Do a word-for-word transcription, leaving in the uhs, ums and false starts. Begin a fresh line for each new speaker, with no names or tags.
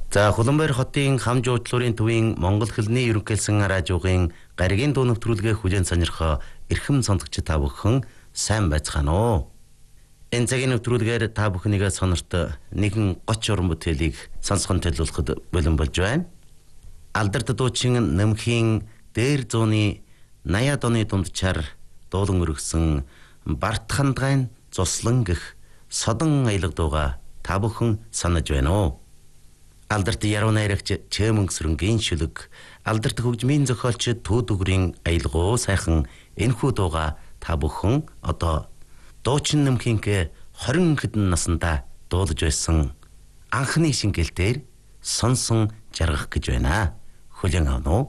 За Улаанбаяр хотын хам жуучлалын төвийн Монгол хэлний ерөнхийлсэн радиогийн гаригийн дуу нэвтрүүлгээ хүлээн сонирхоо эрхэм сонсогч та бүхэн сайн байцгаана уу? Энэ цагийн нэвтрүүлгээр та бүхнийгээ сонорт нэгэн гоч уран бүтээлийг сонсгон төлөвлөхөд бэлэн болж байна. Алдарт дуучин Нэмхийн дээр зууны наяад оны дунджаар дуулан өргөсөн Барт хандгайн цуслан гэх содон аялга дууга та бүхэн санаж байна уу? Алдарт яруу найрагч Чээмөнгсрэнгийн шүлэг, алдарт хөгжмийн зохиолч Түүдүгрийн аялгуу сайхан энэхүү дууга та бүхэн одоо дуучин Нэмхийнхээ хорин хэдэн наснда дуулж байсан анхны шингэлтээр сонсон жаргах гэж байна. Хүлээн авах уу?